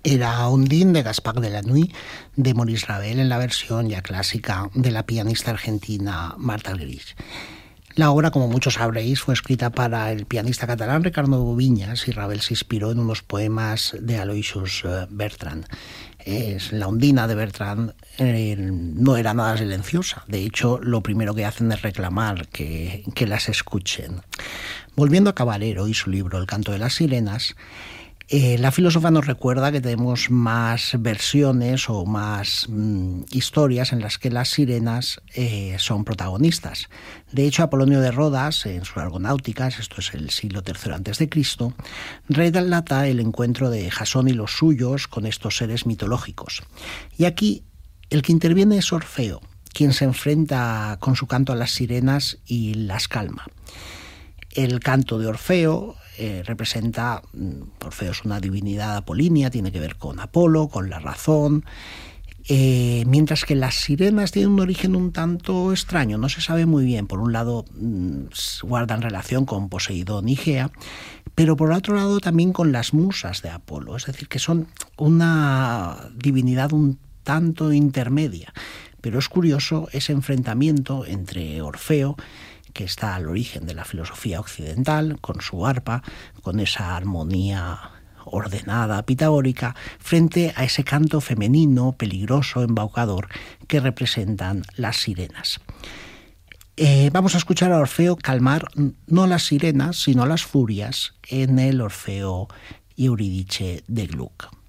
era Ondine de Gaspard Delanoë de Maurice Ravel en la versión ya clásica de la pianista argentina Marta Argerich. La obra, como muchos sabréis, fue escrita para el pianista catalán Ricardo Viñas y Ravel se inspiró en unos poemas de Aloysius Bertrand. La Ondina de Bertrand no era nada silenciosa. De hecho, lo primero que hacen es reclamar que las escuchen. Volviendo a Caballero y su libro El canto de las sirenas, la filósofa nos recuerda que tenemos más versiones o más historias en las que las sirenas son protagonistas. De hecho, Apolonio de Rodas, en sus Argonáuticas, esto es el siglo III a.C., relata el encuentro de Jasón y los suyos con estos seres mitológicos. Y aquí el que interviene es Orfeo, quien se enfrenta con su canto a las sirenas y las calma. El canto de Orfeo representa, Orfeo es una divinidad apolínea, tiene que ver con Apolo, con la razón, mientras que las sirenas tienen un origen un tanto extraño, no se sabe muy bien. Por un lado guardan relación con Poseidón y Gea, pero por otro lado también con las musas de Apolo, es decir, que son una divinidad un tanto intermedia. Pero es curioso ese enfrentamiento entre Orfeo, que está al origen de la filosofía occidental, con su arpa, con esa armonía ordenada, pitagórica, frente a ese canto femenino, peligroso, embaucador, que representan las sirenas. Vamos a escuchar a Orfeo calmar no las sirenas, sino las furias en el Orfeo y Eurídice de Gluck.